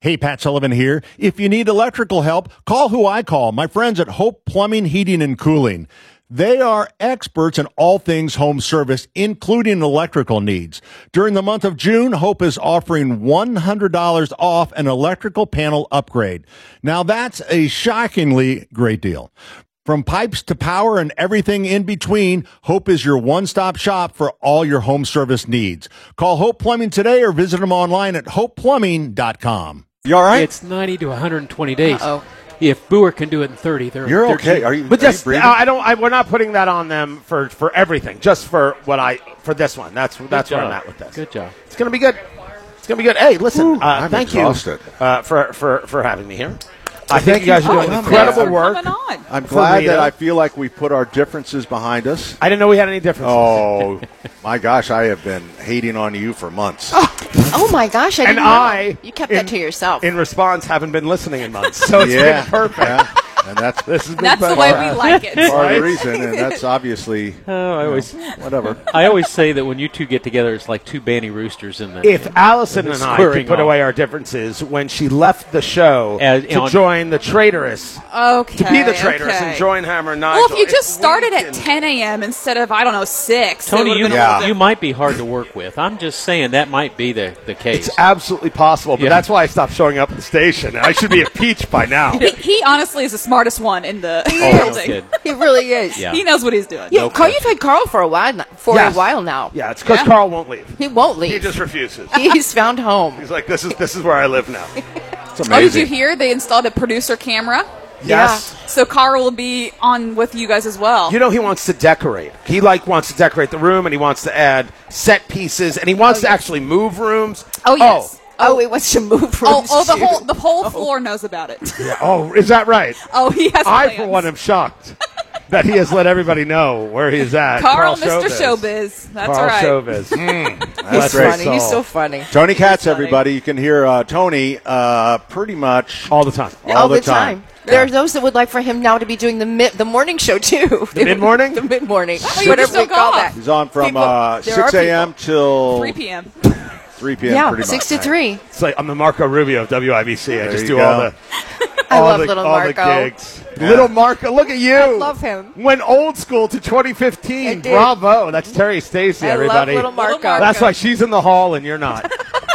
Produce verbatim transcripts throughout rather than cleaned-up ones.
Hey, Pat Sullivan here. If you need electrical help, call who I call, my friends at Hope Plumbing, Heating, and Cooling. They are experts in all things home service, including electrical needs. During the month of June, Hope is offering one hundred dollars off an electrical panel upgrade. Now, that's a shockingly great deal. From pipes to power and everything in between, Hope is your one-stop shop for all your home service needs. Call Hope Plumbing today or visit them online at hope plumbing dot com. You all right? It's ninety to one hundred twenty days. Uh-oh. If Boer can do it in thirty, they're You're they're okay. cheap. Are you? But are you just, breathing? uh, I don't. I, we're not putting that on them for, for everything. Just for what I for this one. That's that's where job. I'm at with this. Good job. It's gonna be good. It's gonna be good. Hey, listen. Ooh, uh, I'm thank exhausted. you uh, for for for having me here. I thank think you guys you are for doing coming. incredible Thanks for work. coming on. I'm for glad Rita. that I feel like we put our differences behind us. I didn't know we had any differences. Oh, my gosh, I have been hating on you for months. Oh my gosh! I And didn't know I, that. You kept in- that to yourself. In response, haven't been listening in months, so it's yeah, been perfect. yeah. And that's This has been That's the perfect. way we like it. part of Right? the reason, and that's obviously Oh, I always, whatever. I always say that when you two get together, it's like two banty roosters in the. If Allison and I Squaring could put off. away our differences when she left the show As- to on- join the traitorous, Okay. to be the traitorous okay. and join Hammer and Nigel. Well, if you just we started can- at ten a.m. instead of, I don't know, six. it Tony, would've you, been a Yeah. little you might be hard to work with. I'm just saying that might be the, the case. It's absolutely possible, but Yeah. that's why I stopped showing up at the station. I should be impeached by now. He, he honestly is the smartest one in the Oh, no building. kidding. He really is. Yeah. He knows what he's doing. Yeah, No Carl, question. you've had Carl for a while now, for Yes. a while now. Yeah, it's because Yeah. Carl won't leave. He won't He leave. just refuses. He's found home. He's like, this is this is where I live now. It's Oh, did amazing. you hear? They installed a producer camera. Yes. So Carl will be on with you guys as well. You know he wants to decorate. He like wants to decorate the room, and he wants to add set pieces, and he wants to actually move rooms. oh, yes. Oh, he wants to move Oh, rooms. oh, the too. whole the whole floor knows about it. Yeah. Oh, is that right? Oh, he has I, plans. for one, am shocked that he has let everybody know where he is at. Carl, Carl Mister Showbiz. Showbiz. That's Carl right. Showbiz. That's He's great. funny. He's so funny. Tony Katz, funny. everybody. You can hear uh, Tony uh, pretty much All the time. all, All the, the time. There are those that would like for him now to be doing the mid, the morning show too. The mid-morning? the mid morning. you can Whatever still we call call. that. He's on from People- uh, there are six a.m. till three p.m. three p.m. Yeah, pretty six much. to three. It's like I'm the Marco Rubio of W I B C. I There just you do go. all the I all love the, little all the Marco. gigs. Little Marco, look at you. I love him. Went old school to twenty I fifteen. did. Bravo. That's Terry Stacy, I love everybody. little Marco. Little Marco. That's why she's in the hall and you're not.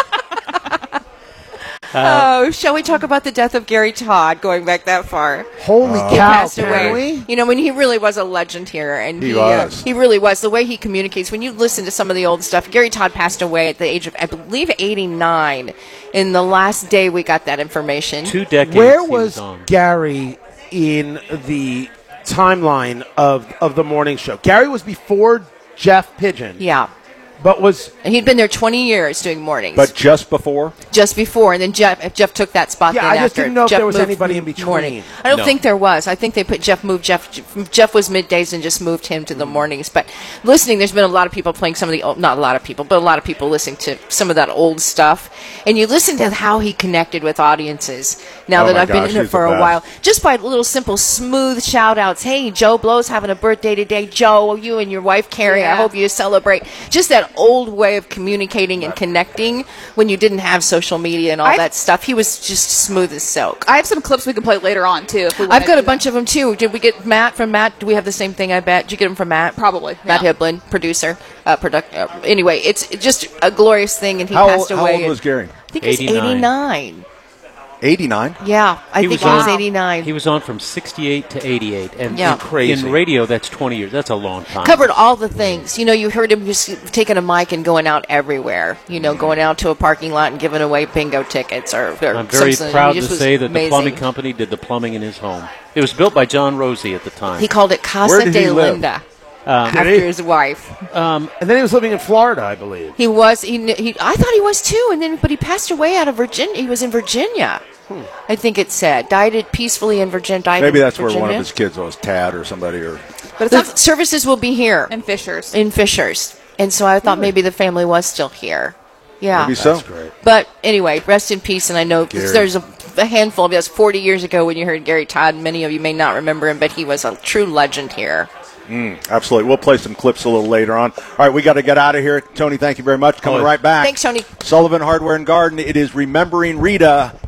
Oh, shall we talk about the death of Gary Todd? Going back that far, Holy he cow. passed can away. we? You know, when he really was a legend here, and He he, uh, was. he really was. The way he communicates. When you listen to some of the old stuff, Gary Todd passed away at the age of, I believe, eighty-nine. In the last day, we got that information. Two decades. Where he was on. Gary in the timeline of, of the morning show? Gary was before Jeff Pigeon. Yeah. But was And he'd been there twenty years doing mornings. But just before, just before, and then Jeff Jeff took that spot. Yeah, then I just after. didn't know if Jeff there was moved anybody in between. morning. I don't No. think there was. I think they put Jeff moved Jeff. Jeff was middays and just moved him to the mornings. But listening, there's been a lot of people playing some of the old, not a lot of people, but a lot of people listening to some of that old stuff. And you listen to how he connected with audiences. Now Oh that my I've been gosh, in it he's for the a best. while, just by little simple smooth shout outs. Hey, Joe Blow's having a birthday today. Joe, you and your wife Carrie, I Yeah. hope you celebrate. Just that old way of communicating and connecting when you didn't have social media and all I've- that stuff. He was just smooth as silk. I have some clips we can play later on too. If we I've wanna got do a bunch of them too. Did we get Matt from Matt? Do we have the same thing? I bet. Did you get them from Matt? Probably, Matt yeah. Hiblin, producer, uh, product. Uh, anyway, it's just a glorious thing, and he how passed old, how away. old in- was Gary? I think he was eighty-nine. eighty-nine. eighty-nine. Yeah, I He think was he was on- eighty-nine. He was on from sixty-eight to eighty-eight. And Yeah. in, Crazy. in radio, that's twenty years. That's a long time. Covered all the things. You know, you heard him just taking a mic and going out everywhere. You know, going out to a parking lot and giving away bingo tickets. Or, or I'm very something. proud He to just was say that the amazing. plumbing company did the plumbing in his home. It was built by John Rosie at the time. He called it Casa Where did he de live? Linda Did after he? his wife. um, And then he was living in Florida, I believe. He was. He, he. I thought he was too, and then but he passed away out of Virginia. He was in Virginia. I think it said died it peacefully in Virginia. Died Maybe in that's where Virginia. one of his kids was, Tad or somebody. Or But it The sounds services will be here and Fishers. in Fishers, and so I thought maybe the family was still here. Yeah. maybe so. great. But anyway, rest in peace. And I know 'cause Gary. there's a, a handful of us forty years ago when you heard Gary Todd. Many of you may not remember him, but he was a true legend here. Absolutely. We'll play some clips a little later on. All right, we got to get out of here. Tony, thank you very much. Coming Oh. right back. Thanks, Tony. Sullivan Hardware and Garden. It is Remembering Rita.